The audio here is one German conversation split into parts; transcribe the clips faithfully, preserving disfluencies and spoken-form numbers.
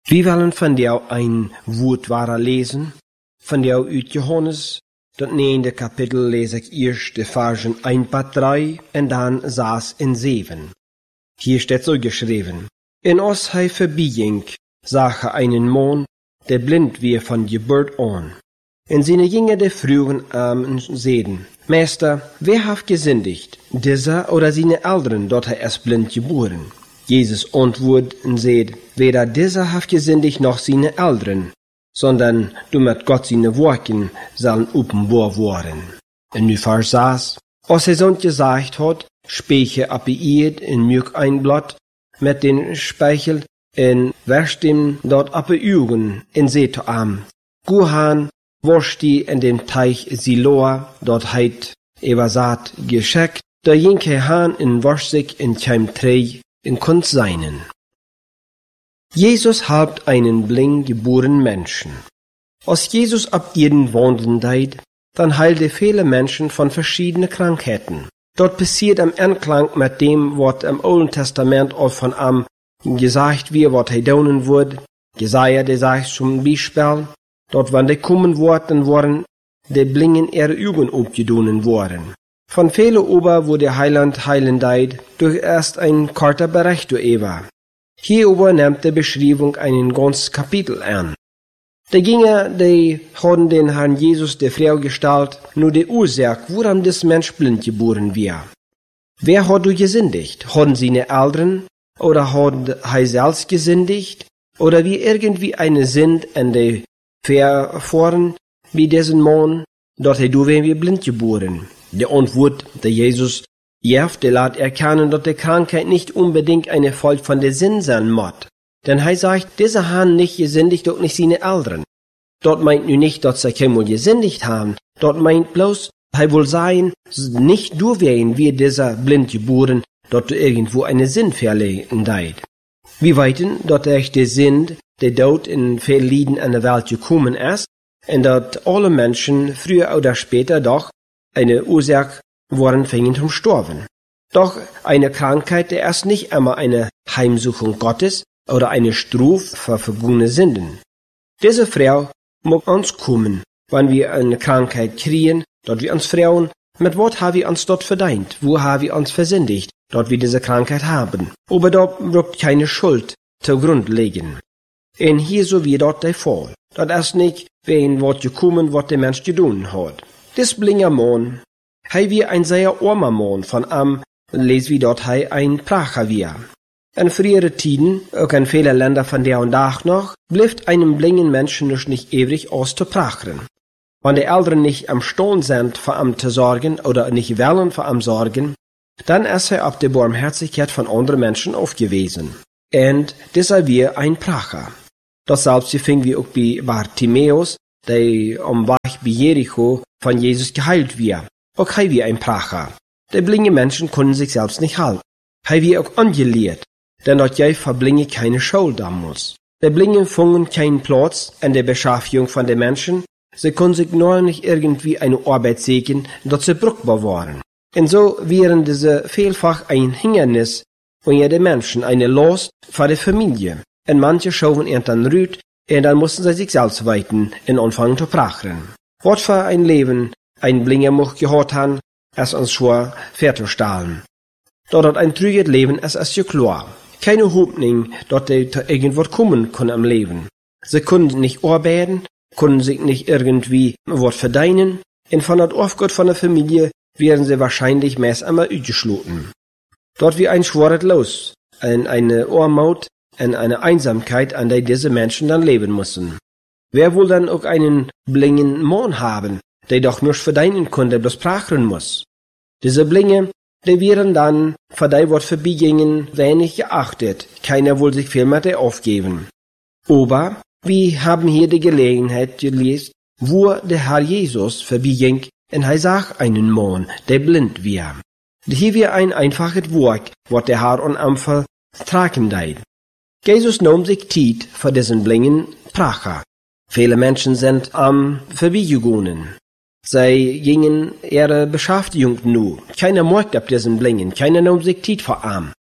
Wir wollen von dir ein Wort lesen, von dir uit Johannes, das neunte Kapitel lese ich erst die Versen eins bis drei und dann sechs und sieben. Hier steht so geschrieben: In uns hei verbieing, sage einen Mann, der blind wie von Geburt an. In seine Jünger der frühen Armen sehen: Meister, wer hat gesündigt, dieser oder seine Eltern, dort er erst blind geboren? Jesus antwortet und sagt: Weder dieser hat gesündigt noch seine Eltern, sondern damit Gott seine Worte sollen offenbar werden. In nu Vers sechs: Als er so gesagt hat, speiche ab ihr in Milch ein Blatt mit den Speichel und wäscht ihm dort ab Augen in seht am. Guhan wasch die in dem Teich Siloa, dort heit Ebersat gescheckt, da jinke Hahn in wasch sich in kein Trei in Kunst seinen. Jesus halbt einen blind geborenen Menschen. Als Jesus ab ihren Wunden deit, dann heilte viele Menschen von verschiedenen Krankheiten. Dort passiert am Anklang mit dem, was im Alten Testament auch von am gesagt wird, was er tun wird. Jesaja, der sagt zum Beispiel, dort, wann der kommen wird, dann waren die Blingen ihre Augen aufgedonen worden. Von vielen Ober, wo der Heiland heilen deit, durch erst ein kurzer Bericht über. Hierover nimmt die Beschreibung einen ganzen Kapitel an. Die Jünger, die haben den Herrn Jesus der Frau gestellt, nur die Ursache, woran das Mensch blind geboren wird. Wer hat du gesündigt? Haben seine Eltern? Oder hat er selbst gesündigt? Oder wie irgendwie eine Sünd in die Verfahren wie diesen Mann, dort er du werden wir blind geboren. Der Antwort, der Jesus gibt, der lässt erkennen, dass die Krankheit nicht unbedingt eine Folge von der Sinn sein muss. Denn er sagt, dieser haben nicht gesündigt, doch nicht seine Eltern. Dort meint nun nicht, dass sie keinmal gesündigt haben. Dort meint bloß, er will sein, nicht du werden wir dieser blind geboren, dort du irgendwo eine Sinn verlegen deit. Wir weiten, dort echt der Sinn, der dort in vielen Lieden an der Welt gekommen ist, und dort alle Menschen früher oder später doch eine Ursache waren fingen zum Sterben. Doch eine Krankheit, der ist nicht immer eine Heimsuchung Gottes oder eine Strafe für vergangene Sünden. Diese Frau mag uns kommen, wenn wir eine Krankheit kriegen, dort wir uns Frauen, mit was haben wir uns dort verdient, wo haben wir uns versündigt, dort wir diese Krankheit haben. Aber dort wird keine Schuld zugrund legen. Und hier so wie dort der Fall. Dort ist nicht, wen wird gekommen, was der Mensch getan hat. Das blinger Mann, hei wie ein sehr armer Mann, von am, les wie dort hei ein Pracher wir. In früheren Tiden, auch in vielen Ländern von der und Tag noch, blieft einem blingen Menschen nicht ewig aus zu prachern. Wenn die Eltern nicht am Stone sind, für am zu sorgen, oder nicht wollen für am sorgen, dann ist er auf die Barmherzigkeit von anderen Menschen aufgewiesen. Und deshalb wir ein Pracher. Das selbst fing wie auch bei Bartimäus, der am Weg bei Jericho von Jesus geheilt wird. Auch hei wie ein Pracher. Die blinge Menschen können sich selbst nicht halten. Hei wie auch angelehrt, denn dort jäh für Blinge keine Schuld haben muss. Die Blinge fungen keinen Platz in der Beschaffung von den Menschen, sie können sich nur nicht irgendwie eine Arbeit sägen, dort sie brauchbar waren. Und so wären diese vielfach ein Hindernis für die Menschen, eine Last für die Familie. Und manche schauen ihn dann rüt, und dann mussten sie sich selbst weiten und anfangen zu prachern. Was für ein Leben ein Blinger muss gehört haben, es uns schwer verzustellen. Dort ein trüges Leben ist es ja klar. Keine Hoffnung, dort irgendwas kommen kann am Leben. Sie können nicht arbeiten, können sich nicht irgendwie was verdienen, und von der Aufgabe von der Familie werden sie wahrscheinlich meist einmal ausgeschlossen. Dort wie ein schweres Los, ein, eine Armut, und eine Einsamkeit, an der diese Menschen dann leben müssen. Wer wohl dann auch einen blingen Mann haben, der doch nicht verdienen konnte, bloß prachern muss? Diese Blinge, die wären dann, für die Wort vorbeigingen, wenig geachtet, keiner will sich viel mehr aufgeben. Aber, wir haben hier die Gelegenheit gelesen, wo der Herr Jesus vorbeiging, und er sagt einen Mann, der blind war. Hier wir ein einfaches Wort, was der Herr an Anfang tragen deit. Jesus nahm sich Zeit für diesen blingen Pracher. Viele Menschen sind am vorbeigegangen. Sie gingen ihre Beschäftigung nur. Keiner merkt ab diesen Blingen, keiner nahm sich Zeit für arm.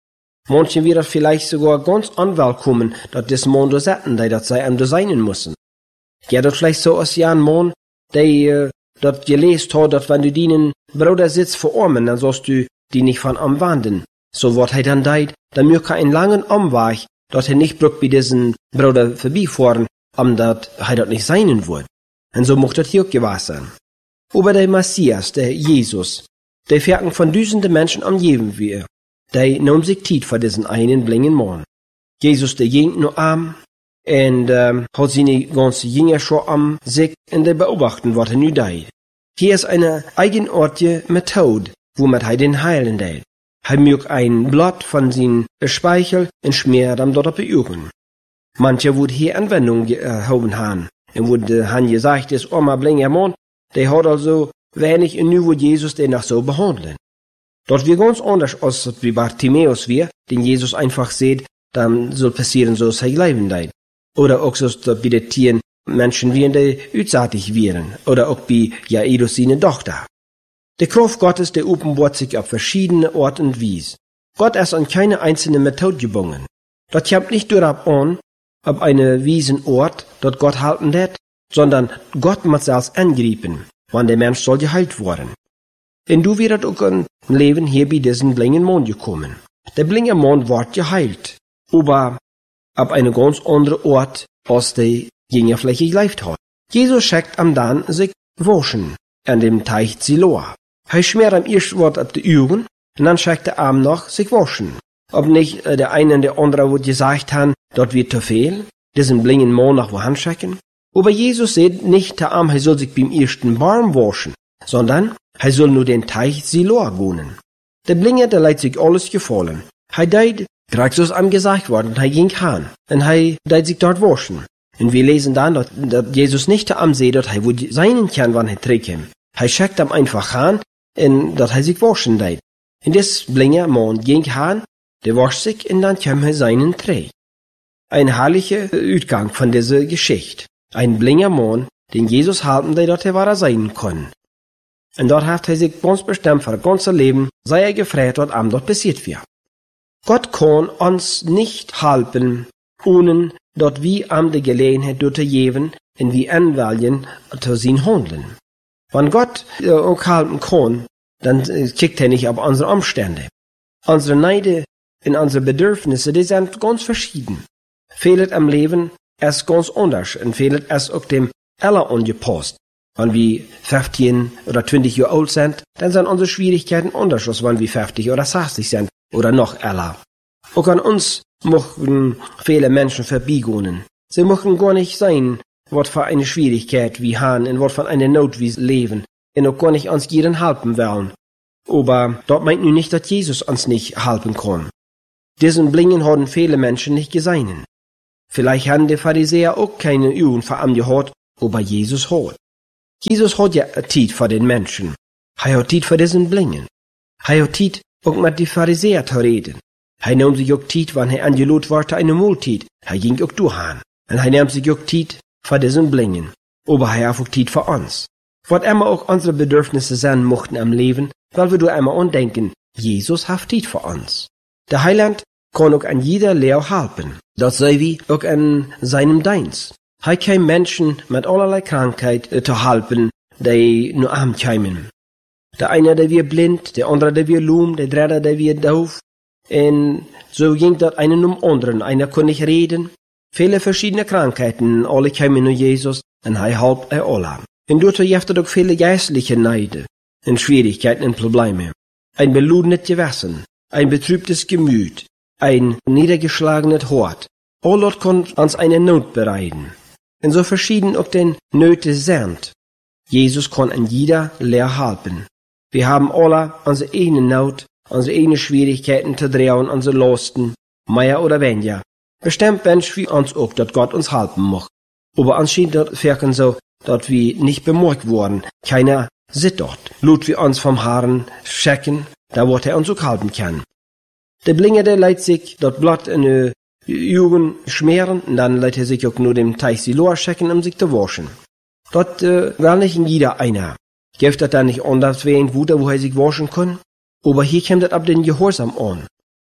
Manchen wird das vielleicht sogar ganz unwillkommen, dass das Mann da setzen, die das sei am designen müssen. Ja, das vielleicht so aus ja ein Mann, der, äh, dat gelesen hat, dass wenn du deinen Bruder sitzt verarmen, dann sollst du die nicht von am wanden. So wird er dann deit, dann möchte einen langen Umweg, dass er nicht brückt bei diesen Bruder vorbeifahren, um dat er dat nicht seinen wird. Und so mocht das hier auch gewesen sein. Aber der Messias, der Jesus, der fährten von düsende Menschen am Leben wir, der nahm sich Zeit für diesen einen blingen Mann. Jesus, der ging nur arm, und ähm, hat seine ganze Jünger schon am sich in der beobachten, was er nu deit. Hier ist eine eigenartige Methode, womit er den heilen deit. Er mögt ein Blatt von seinem Speichel und schmiert am dort beüben. Manche wurden hier Anwendung erhoben haben, und wurde han gesagt, das armer blinger Mann, der hat also wenig in nu, wo Jesus den noch so behandeln. Dort wir ganz anders als wie Bartimäus wir, den Jesus einfach sieht, dann soll passieren, so sein Leben deit. Oder auch so, dass bei den Tieren Menschen wie in der utsaatig wären. Oder auch bei Jairus seine Tochter. Die Kraft Gottes, der offenbart sich auf verschiedene Orte und Wies. Gott ist an keine einzelne Methode gebunden. Das kommt nicht darauf an, ob eine wiesen Ort, dort Gott halten wird, sondern Gott muss selbst angreifen, wann der Mensch soll geheilt werden. Und du wirst auch ein Leben hier bei diesem blingen Mann gekommen. Der blinge Mann wird geheilt, aber ab eine ganz andere Ort, als der Jünger vielleicht gelebt hat. Jesus schickt am dann sich waschen an dem Teich Siloa. Er schmiert am ersten Wort ab die Augen, und dann schickt er am noch sich waschen. Ob nicht äh, der eine und der andere wird gesagt haben, dort wird zu viel, diesen blingen Mann noch wohin schicken. Aber Jesus sagt nicht der Arm, er soll sich beim ersten Baum waschen, sondern er soll nur den Teich Siloa wohnen. Der Blinge, der leidt sich alles gefallen. Er deit, gerade so ist ihm gesagt worden, er ging hin, und er deit sich dort waschen. Und wir lesen dann, dass, dass Jesus nicht der Arm sieht, dass er wohl seinen Kern, wann er trinkt. Er schickt ihm einfach hin, und dass er sich waschen deit. Und das Blinge Mann ging hin, der wascht sich, und dann kam er seinen Träg. Ein herrlicher Ausgang von dieser Geschichte. Ein blinger Mann, den Jesus halten, der dort war er sein kann. Und dort hat er sich ganz bestimmt für das ganze Leben, sei er gefragt, was am dort passiert wird. Gott kann uns nicht halten, ohne dort wie am die Gelegenheit dort geben, und wie anwählen zu sein Handeln. Wenn Gott äh, auch halten kann, dann äh, kickt er nicht auf unsere Umstände. Unsere Neide und unsere Bedürfnisse, die sind ganz verschieden. Fehlet am Leben ist ganz anders und fehlet es auch dem aller angepasst. Wenn wir fünfzehn oder zwanzig Jahre alt sind, dann sind unsere Schwierigkeiten anders, als wenn wir fünfzig oder sechzig sind oder noch älter. Auch an uns möchten viele Menschen vorbeigehen. Sie möchten gar nicht sein, was für eine Schwierigkeit wir haben und was für eine Not wir leben und auch gar nicht uns jeden helfen wollen. Aber dort meint nun nicht, dass Jesus uns nicht helfen kann. Diesen Blingen haben viele Menschen nicht gesehen. Vielleicht haben die Pharisäer auch keine Augen für ihn gehabt, aber Jesus hat. Jesus hat ja Zeit für den Menschen. Er hat Zeit für diesen Blingen. Er hat Zeit, auch mit den Pharisäern zu reden. Er nahm sich auch Zeit, wenn er angelohnt war, eine Mahlzeit. Er ging auch durchhin. Und er nahm sich auch Zeit für diesen Blingen. Aber er hat auch Zeit für uns. Was immer auch unsere Bedürfnisse sein mochten am Leben, weil wir da einmal andenken, Jesus hat Zeit für uns. Der Heiland kann auch an jeder Lehre helfen. Das sei wie auch an seinem Dienst. Er kann Menschen mit allerlei Krankheit äh, zu helfen, die nur arm kämen. Der eine, der wir blind, der andere, der wir luhm, der dritte, der wir doof. Und so ging das einen um anderen. Einer konnte nicht reden. Viele verschiedene Krankheiten, alle kämen nur Jesus, und er half er alle. Und dort gibt es auch viele geistliche Neide und Schwierigkeiten und Probleme. Ein beludenes Gewissen, ein betrübtes Gemüt, ein niedergeschlagenes Hort. All das kann uns eine Not bereiten. Und so verschieden auch den Nöte sind. Jesus kann an jeder Lehre helfen. Wir haben alle unsere eigene Not, unsere eigenen Schwierigkeiten zu drehen, unsere Lasten, mehr oder weniger. Bestimmt wünschen wir uns auch, dass Gott uns helfen mag. Aber anscheinend dort wirken so, dass wir nicht bemerkt wurden. Keiner sitzt dort. Lut wir uns vom Haaren checken, da wird er uns auch helfen können. Der Blinger, der leitet sich dort Blatt in die Augen schmieren, und dann leitet er sich auch nur dem Teich Siloa checken, um sich zu waschen. Dort äh, will nicht in jeder einer. Gibt das dann nicht anders wen, wo er sich waschen kann? Aber hier kommt das ab den Gehorsam an.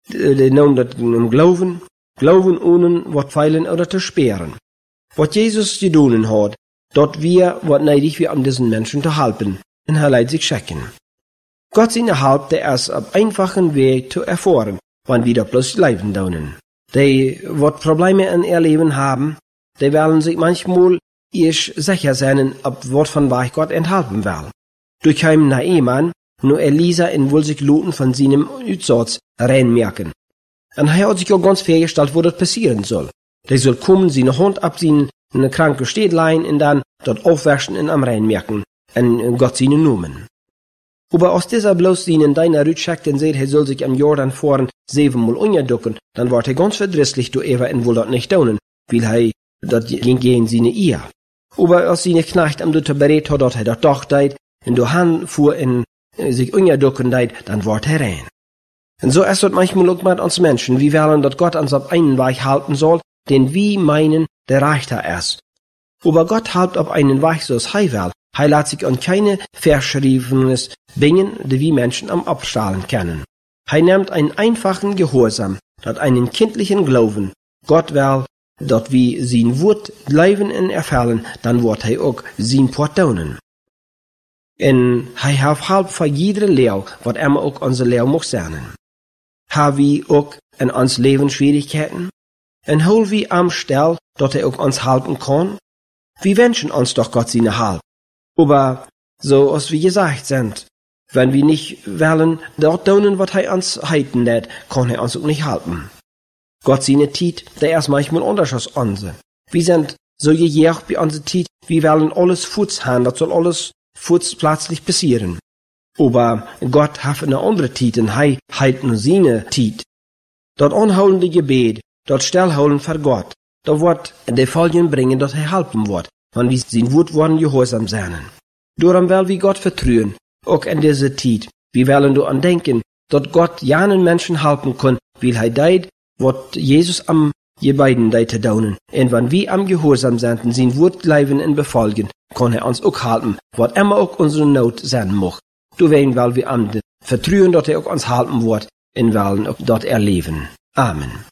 die noemen dat um Glauben, Glauben ohne wat feilen oder te speren. Wat Jesus gedaan hat, dat wir wat neidig wir an diesen Menschen te helpen, en hij leidt sich schicken. Gott seine Halb, der erst auf einfachen Weg zu erfahren, wann wieder bloß leben daunen. Die, wat Probleme in ihr Leben haben, die werden sich manchmal erst sicher sein, ob wat von was Gott enthalten will. Durch heim Naaman, nur Elisa in wohl sich Luten von seinem Utsatz reinmerken. Und er hat sich auch ganz vorgestellt, wo das passieren soll. Der soll kommen, seine Hand abziehen, in eine kranke Stadt leihen und dann dort aufwaschen und am reinmerken, und Gott seine Numen. Aber aus dieser bloß seinen deiner Rütschakt und seht, er soll sich am Jordan fahren, siebenmal ungeducken, dann war er ganz verdrisslich, du Eva in wohl dort nicht daunen, weil er dort ging gegen seine Ehe. Aber aus seine Knecht am Dutter berät hat, dort er dort doch deit, und du Han fuhr in äh, sich ungeducken deit, dann war er rein. Und so ist es manchmal auch mit uns Menschen, wie wollen, dass Gott uns auf einen Weg halten soll, den wir meinen, der reichter ist. Aber Gott halt auf einen Weg, so es hei will. Er lässt sich an keine Verschriebenes bringen, die wir Menschen am Abstrahlen kennen. Er nimmt einen einfachen Gehorsam, dort einen kindlichen Glauben. Gott will, dort wir sein Wort leben und erfüllen, dann wird er auch sein Port daunen. Und er hat halb für jede Lehre, was immer auch unsere Lehre muss sein. Haben wir auch in uns Leben Schwierigkeiten? Und hol wir am Stell, dort er auch uns halten kann? Wir wünschen uns doch Gott seine Halt. Aber, so als wir gesagt sind, wenn wir nicht wollen, dort tun, was er uns halten lässt, kann er uns auch nicht halten. Gott seine Tiet, der ist manchmal anders als unsere. Wir sind so gejagt bei unserer Tiet, wir wollen alles Fuß haben, das soll alles Fuß plötzlich passieren. Aber Gott hat eine andere Tiet, und er hält nur seine Tiet. Dort anholende Gebet, dort Stellholen für Gott, da wird die Folgen bringen, dass er helfen wird, wenn wir sein Wort worden gehorsam sein. Darum will wir Gott vertrauen, auch in dieser Zeit. Wir wollen daran denken, dass Gott janen Menschen helfen kann, weil er deit, was Jesus am Gebeiden deite daunen. Und wenn wir am Gehorsam sind, sein Wort leben und befolgen, kann er uns auch halten, was immer auch unsere Not sein mag. Du werden, weil wir am vertrauen, dass er auch uns halten wird, und wollen auch dort erleben. Amen.